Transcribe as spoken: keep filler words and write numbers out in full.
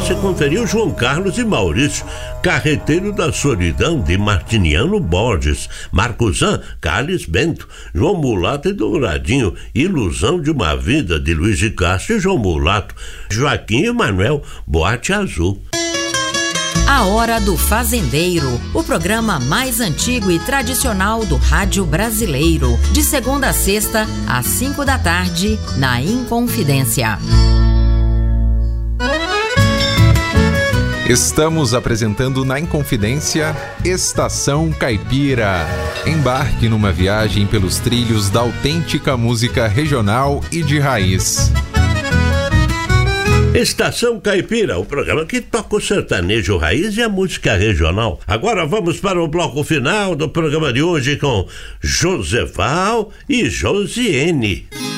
você conferiu João Carlos e Maurício, Carreteiro da Solidão, de Martiniano Borges, Marcozan, Carlos Bento, João Mulato e Douradinho, Ilusão de uma Vida, de Luiz de Castro e João Mulato, Joaquim e Manuel, Boate Azul. A Hora do Fazendeiro, o programa mais antigo e tradicional do rádio brasileiro, de segunda a sexta, às cinco da tarde, na Inconfidência. Estamos apresentando na Inconfidência Estação Caipira. Embarque numa viagem pelos trilhos da autêntica música regional e de raiz. Estação Caipira, o programa que toca o sertanejo raiz e a música regional. Agora vamos para o bloco final do programa de hoje com Joseval e Josiene.